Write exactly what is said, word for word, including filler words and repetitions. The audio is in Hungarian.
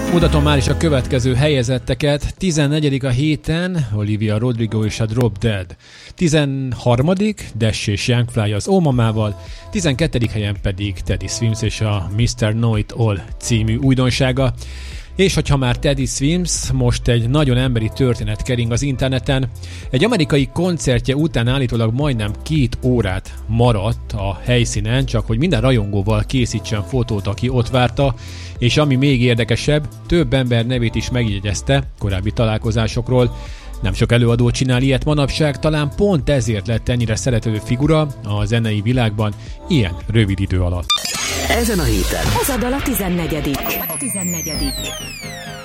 Mutatom már is a következő helyezetteket. tizennegyedik a héten Olivia Rodrigo és a Drop Dead. tizenharmadik Dash és Young Fly az Ómamával. tizenkettedik helyen pedig Teddy Swims és a miszter Know It All című újdonsága. És hogyha már Teddy Swims, most egy nagyon emberi történet kering az interneten. Egy amerikai koncertje után állítólag majdnem két órát maradt a helyszínen, csak hogy minden rajongóval készítsen fotót, aki ott várta, és ami még érdekesebb, több ember nevét is megjegyezte korábbi találkozásokról. Nem sok előadó csinál ilyet manapság, talán pont ezért lett ennyire szerethető figura a zenei világban ilyen rövid idő alatt. Ezen a héten ez a dal a tizennegyedik A tizennegyedik